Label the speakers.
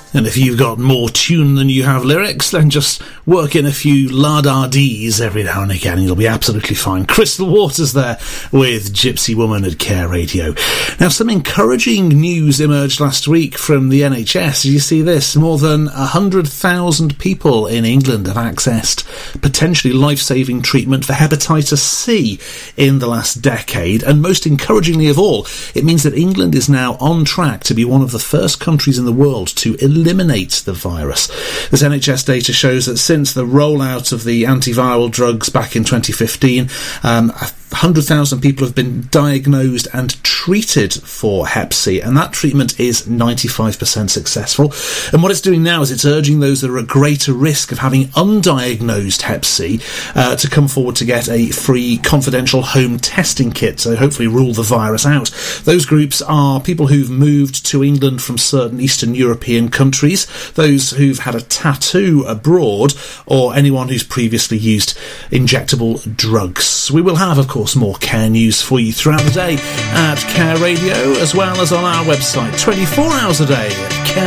Speaker 1: And if you've got more tune than you have lyrics, then just work in a few la-da-dees every now and again and you'll be absolutely fine. Crystal Waters there with Gypsy Woman at Care Radio. Now, some encouraging news emerged last week from the NHS. Did you see this? More than 100,000 people in England have accessed potentially life-saving treatment for hepatitis C in the last decade. And most encouragingly of all, it means that England is now on track to be one of the first countries in the world to eliminate the virus. This NHS data shows that since the rollout of the antiviral drugs back in 2015, 100,000 people have been diagnosed and treated for Hep C, and that treatment is 95% successful. And what it's doing now is it's urging those that are at greater risk of having undiagnosed Hep C to come forward to get a free confidential home testing kit to hopefully rule the virus out. Those groups are people who've moved to England from certain Eastern European countries, those who've had a tattoo abroad, or anyone who's previously used injectable drugs. We will have, of course, more care news for you throughout the day at Care Radio, as well as on our website 24 hours a day at Care